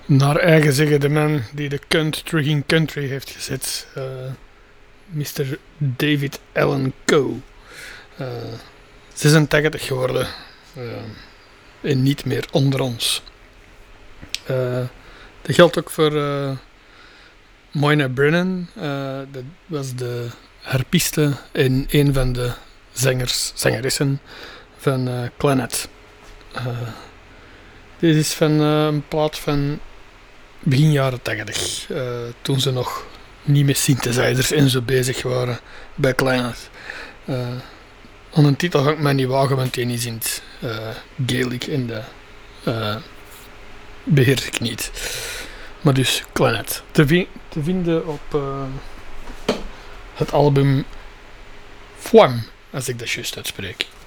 Naar eigen zeggen de man die de cunt terug in country heeft gezet. Mr. David Allan Coe. 86 geworden. En niet meer onder ons. Dat geldt ook voor Moyna Brennan. Dat was de harpiste en een van de zangeressen van Clannad. Dit is van een plaat van begin jaren 80. Toen ze nog niet met synthesizers en zo bezig waren bij Clannad. Aan een titel ga ik mij niet wagen, want die is in het Gaelic en dat beheers ik niet. Maar dus Clannad. Te vinden op het album Foam, als ik dat juist uitspreek.